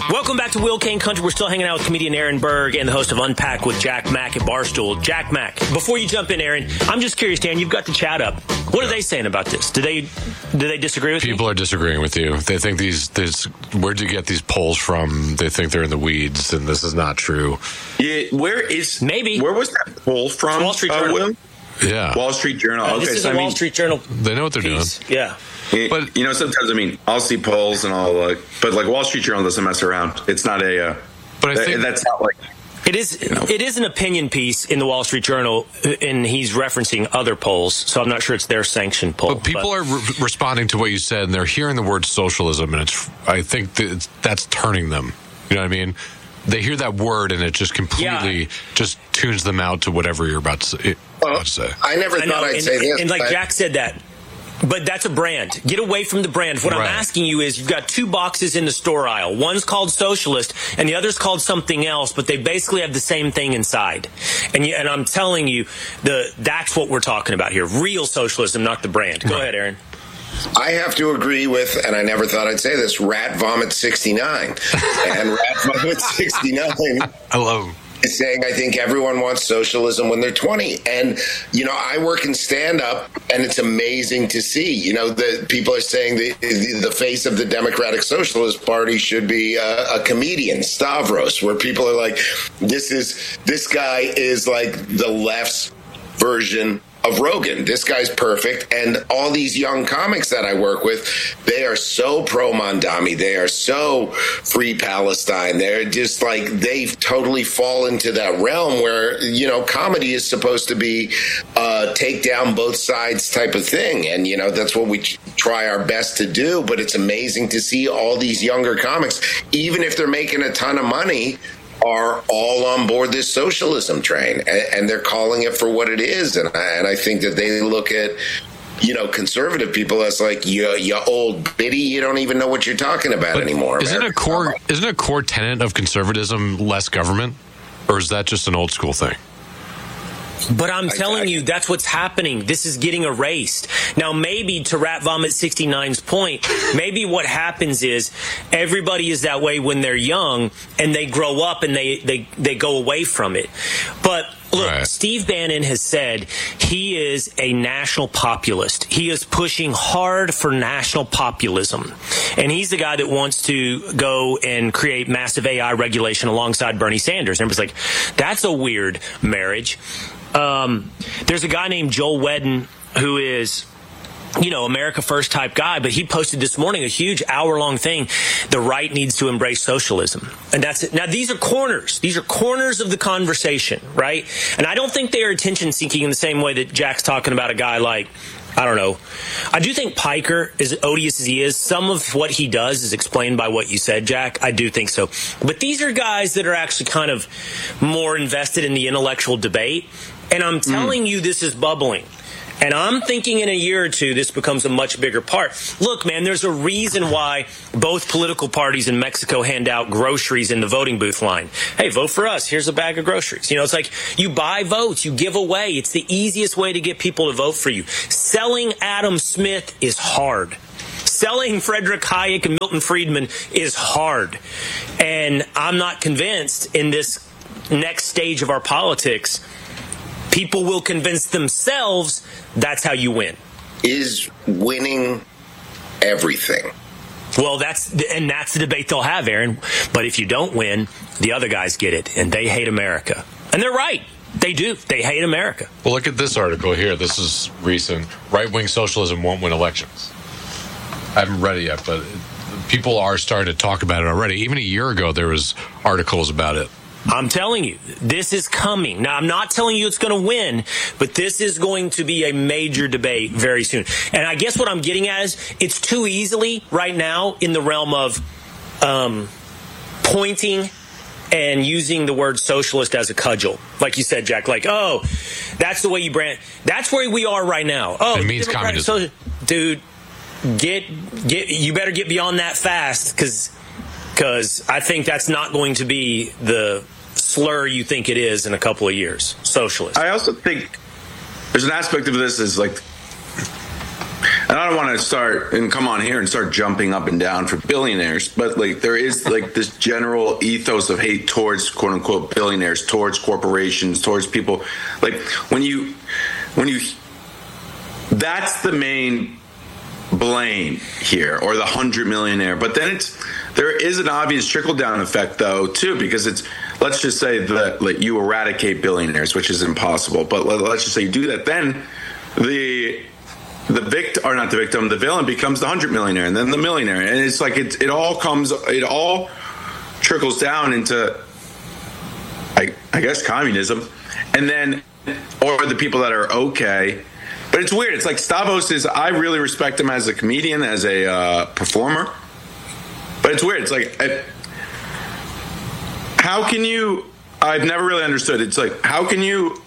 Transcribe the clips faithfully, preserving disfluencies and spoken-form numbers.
Welcome back to Will Kane Country. We're still hanging out with comedian Aaron Berg and the host of Unpack with Jack Mack at Barstool. Jack Mack, before you jump in, Aaron, I'm just curious, Dan, you've got the chat up. What are they saying about this? Do they do they disagree with you? People are disagreeing with you. They think these, this, where'd you get these polls from? They think they're in the weeds, and this is not true. Yeah, where is... Maybe. Where was that poll from? Wall Street Journal. Uh, Will? Yeah. Wall Street Journal. Uh, okay, this is so a I Wall mean, Street Journal They know what they're piece. doing. Yeah. But you know, sometimes I mean, I'll see polls and I'll like, but like Wall Street Journal doesn't mess around. It's not a. Uh, but I that, think that's not like. It is. You know. It is an opinion piece in the Wall Street Journal, and he's referencing other polls. So I'm not sure it's their sanctioned poll. But people but. are re- responding to what you said, and they're hearing the word socialism, and it's. I think that it's, that's turning them. You know what I mean? They hear that word, and it just completely yeah. just tunes them out to whatever you're about to say. Well, about to say. I never I thought know, I'd and, say this. And like but... Jack said that. But that's a brand. Get away from the brand. What right. I'm asking you is, you've got two boxes in the store aisle. One's called socialist, and the other's called something else, but they basically have the same thing inside. And you, and I'm telling you, the that's what we're talking about here. Real socialism, not the brand. Go right. ahead, Aaron. I have to agree with, and I never thought I'd say this, Rat Vomit sixty-nine. And Rat Vomit sixty-nine... I love him. Is saying I think everyone wants socialism when they're twenty. And, you know, I work in stand-up, and it's amazing to see. You know, the people are saying the the face of the Democratic Socialist Party should be a, a comedian, Stavros, where people are like, this is this guy is like the left's version of Rogan. This guy's perfect. And all these young comics that I work with, they are so pro-Mondami. They are so free Palestine. They're just like, they've totally fall into that realm where, you know, comedy is supposed to be uh, take down both sides type of thing. And, you know, that's what we try our best to do. But it's amazing to see all these younger comics, even if they're making a ton of money, are all on board this socialism train, and, and they're calling it for what it is. And I, and I think that they look at, you know, conservative people as like, you, you old biddy, you don't even know what you're talking about but anymore. Isn't a core isn't a core tenet of conservatism less government, or is that just an old school thing? But I'm telling you, that's what's happening. This is getting erased. Now, maybe to Rat Vomit sixty-nine's point, maybe what happens is everybody is that way when they're young, and they grow up and they, they, they go away from it. But look, right. Steve Bannon has said he is a national populist. He is pushing hard for national populism. And he's the guy that wants to go and create massive A I regulation alongside Bernie Sanders. And everybody's like, that's a weird marriage. Um, there's a guy named Joel Wedden who is, you know, America First type guy, but he posted this morning a huge hour-long thing. The right needs to embrace socialism. And that's it. Now, these are corners. These are corners of the conversation, right? And I don't think they are attention-seeking in the same way that Jack's talking about a guy like, I don't know. I do think Piker, as odious as he is, some of what he does is explained by what you said, Jack. I do think so. But these are guys that are actually kind of more invested in the intellectual debate. And I'm telling mm. you, this is bubbling. And I'm thinking in a year or two, this becomes a much bigger part. Look, man, there's a reason why both political parties in Mexico hand out groceries in the voting booth line. Hey, vote for us. Here's a bag of groceries. You know, it's like you buy votes, you give away. It's the easiest way to get people to vote for you. Selling Adam Smith is hard. Selling Frederick Hayek and Milton Friedman is hard. And I'm not convinced in this next stage of our politics people will convince themselves that's how you win. Is winning everything? Well, that's and that's the debate they'll have, Aaron. But if you don't win, the other guys get it, and they hate America. And they're right. They do. They hate America. Well, look at this article here. This is recent. Right-wing socialism won't win elections. I haven't read it yet, but people are starting to talk about it already. Even a year ago, there was articles about it. I'm telling you, this is coming. Now, I'm not telling you it's going to win, but this is going to be a major debate very soon. And I guess what I'm getting at is it's too easily right now in the realm of um, pointing and using the word socialist as a cudgel. Like you said, Jack, like, oh, that's the way you brand. That's where we are right now. Oh, it means communism. So, dude, get, get, you better get beyond that fast because because I think that's not going to be the slur you think it is in a couple of years. Socialist. I also think there's an aspect of this is like, and I don't want to start and come on here and start jumping up and down for billionaires, but like there is like this general ethos of hate towards quote unquote billionaires, towards corporations, towards people. Like when you, when you, that's the main blame here, or the hundred millionaire. But then it's, there is an obvious trickle down effect though too, because it's, let's just say that like, you eradicate billionaires, which is impossible, but let, let's just say you do that, then the the victim, or not the victim, the villain becomes the hundred millionaire, and then the millionaire, and it's like it it all comes, it all trickles down into, I, I guess, communism, and then or the people that are okay. But it's weird. It's like Stavros is, I really respect him as a comedian, as a uh, performer. But it's weird. It's like, I, how can you, I've never really understood. It's like, how can you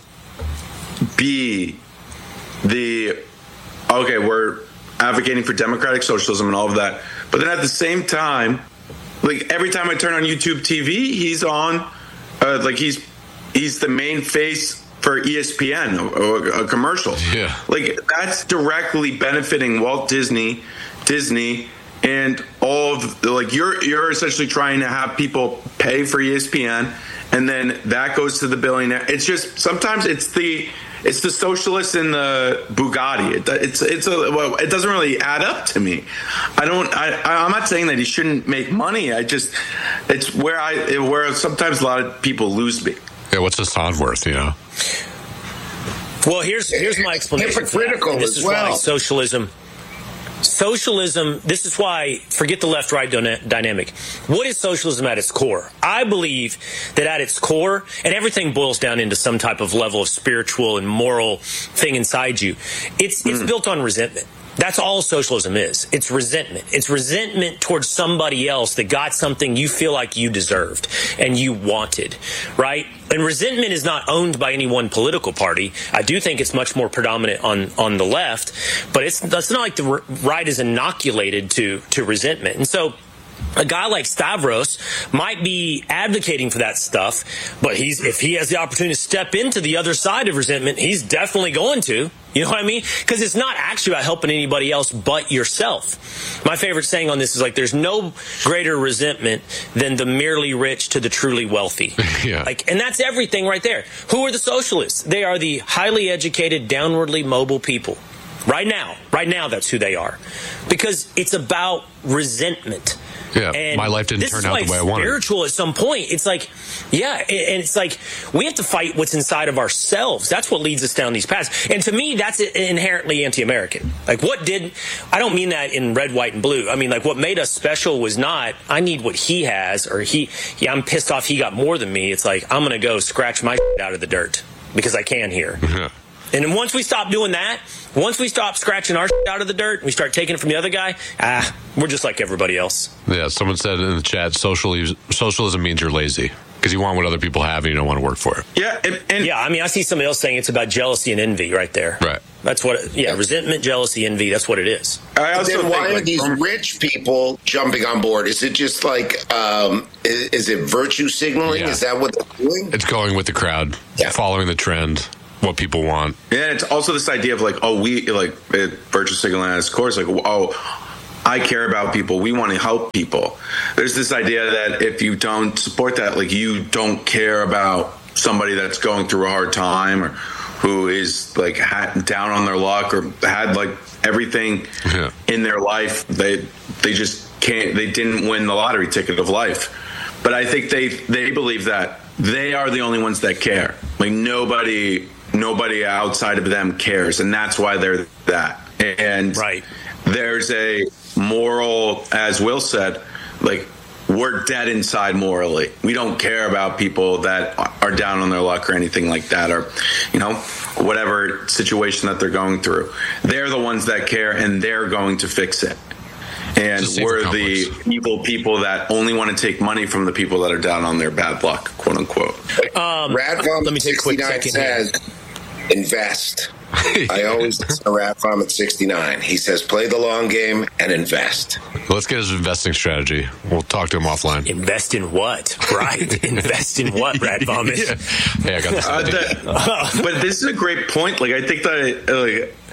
be the, okay, we're advocating for democratic socialism and all of that. But then at the same time, like every time I turn on YouTube T V, he's on, uh, like he's, he's the main face for E S P N, or a commercial. Yeah. Like that's directly benefiting Walt Disney, Disney, and all of the, like you're you're essentially trying to have people pay for E S P N, and then that goes to the billionaire. It's just sometimes it's the it's the socialists in the Bugatti. It, it's it's a well, it doesn't really add up to me. I don't. I I'm not saying that he shouldn't make money. I just it's where I where sometimes a lot of people lose me. Yeah, what's Hassan worth, you know? Well, here's here's my explanation. Hypocritical this as is well. Why socialism, socialism, this is why, forget the left-right dynamic. What is socialism at its core? I believe that at its core, and everything boils down into some type of level of spiritual and moral thing inside you, it's it's mm. built on resentment. That's all socialism is. It's resentment. It's resentment towards somebody else that got something you feel like you deserved and you wanted, right? And resentment is not owned by any one political party. I do think it's much more predominant on, on the left, but it's, it's not like the right is inoculated to, to resentment. And so a guy like Stavros might be advocating for that stuff, but he's if he has the opportunity to step into the other side of resentment, he's definitely going to. You know what I mean? Because it's not actually about helping anybody else but yourself. My favorite saying on this is like, there's no greater resentment than the merely rich to the truly wealthy. Yeah. Like, and that's everything right there. Who are the socialists? They are the highly educated, downwardly mobile people. Right now, right now, that's who they are. Because it's about resentment. Yeah, and my life didn't turn out the way I wanted. Spiritual at some point. It's like, yeah, and it's like we have to fight what's inside of ourselves. That's what leads us down these paths. And to me, that's inherently anti-American. Like, what did, I don't mean that in red, white, and blue. I mean, like, what made us special was not, I need what he has, or he, yeah, I'm pissed off he got more than me. It's like, I'm going to go scratch my shit out of the dirt because I can here. Yeah. And then once we stop doing that, once we stop scratching our shit out of the dirt and we start taking it from the other guy, ah, we're just like everybody else. Yeah, someone said in the chat, socialism, socialism means you're lazy because you want what other people have and you don't want to work for it. Yeah, and, and yeah, I mean, I see somebody else saying it's about jealousy and envy right there. Right. That's what, yeah, resentment, jealousy, envy, that's what it is. I also then why think, are like, these rich people jumping on board? Is it just like, um, is, is it virtue signaling? Yeah. Is that what they're doing? It's going with the crowd, yeah. Following the trend. What people want. Yeah, it's also this idea of like, oh, we like it, virtue signaling at its core. It's like, oh, I care about people. We want to help people. There's this idea that if you don't support that, like you don't care about somebody that's going through a hard time or who is like had, down on their luck or had like everything yeah. in their life. They they just can't. They didn't win the lottery ticket of life. But I think they they believe that they are the only ones that care. Like nobody. Nobody outside of them cares, and that's why they're that. And right. There's a moral, as Will said, like we're dead inside morally. We don't care about people that are down on their luck or anything like that, or you know, whatever situation that they're going through. They're the ones that care, and they're going to fix it. And we're the evil people that only want to take money from the people that are down on their bad luck, quote unquote. Um, Radfom let me take a quick second says, here. Invest. I always listen to Radfom at sixty-nine. He says, play the long game and invest. Let's get his investing strategy. We'll talk to him offline. Invest in what? Right. Invest in what, Radfom? Yeah. Hey, I got this. Uh, the, but this is a great point. Like, I think that, like,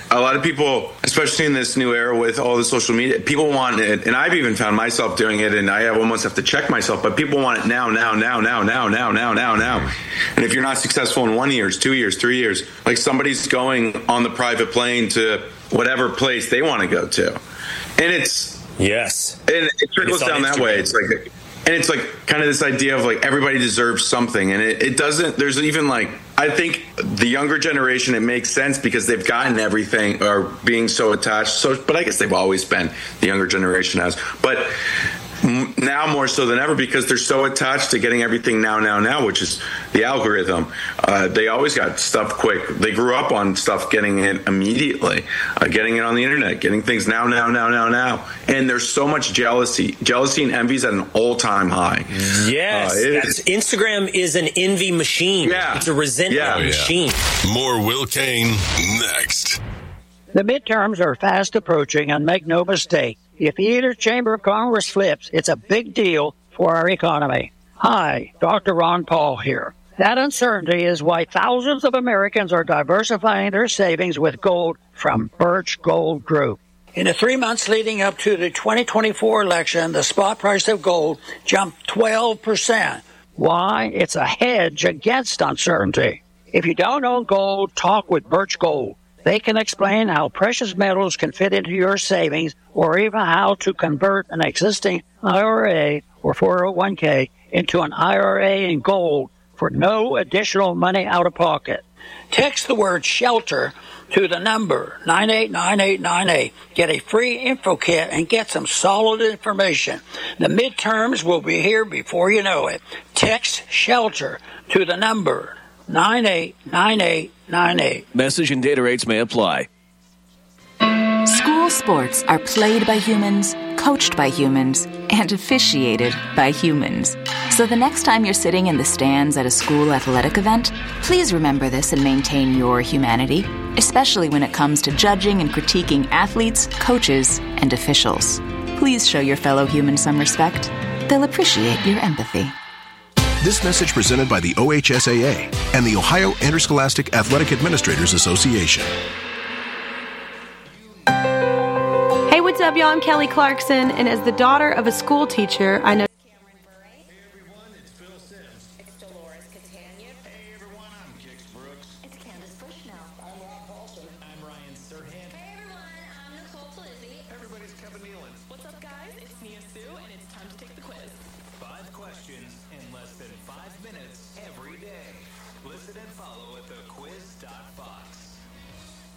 a lot of people, especially in this new era with all the social media, people want it, and I've even found myself doing it, and I almost have to check myself, but people want it now, now, now, now, now, now, now, now, now. And if you're not successful in one year, two years, three years, like somebody's going on the private plane to whatever place they want to go to. And it's... Yes. And it trickles down that way. It's like... And it's like kind of this idea of like everybody deserves something. And it, it doesn't, there's even like, I think the younger generation, it makes sense because they've gotten everything or being so attached. So, but I guess they've always been, the younger generation has. But now more so than ever because they're so attached to getting everything now, now, now, which is the algorithm. Uh, they always got stuff quick. They grew up on stuff getting it immediately, uh, getting it on the internet, getting things now, now, now, now, now. And there's so much jealousy. Jealousy and envy is at an all-time high. Yes. Uh, that's, Instagram is an envy machine. Yeah. It's a resentment yeah. machine. More Will Cain next. The midterms are fast approaching, and make no mistake, if either chamber of Congress flips, it's a big deal for our economy. Hi, Doctor Ron Paul here. That uncertainty is why thousands of Americans are diversifying their savings with gold from Birch Gold Group. In the three months leading up to the twenty twenty-four election, the spot price of gold jumped twelve percent. Why? It's a hedge against uncertainty. If you don't own gold, talk with Birch Gold. They can explain how precious metals can fit into your savings or even how to convert an existing I R A or four oh one k into an I R A in gold for no additional money out of pocket. Text the word SHELTER to the number nine eight nine eight nine eight. Get a free info kit and get some solid information. The midterms will be here before you know it. Text SHELTER to the number nine eight nine eight nine eight. Message and data rates may apply. School sports are played by humans, coached by humans, and officiated by humans. So the next time you're sitting in the stands at a school athletic event, please remember this and maintain your humanity, especially when it comes to judging and critiquing athletes, coaches, and officials. Please show your fellow humans some respect. They'll appreciate your empathy. This message presented by the O H S A A and the Ohio Interscholastic Athletic Administrators Association. Hey, what's up, y'all? I'm Kelly Clarkson, and as the daughter of a school teacher, I know... Listen and follow at the quiz dot fox.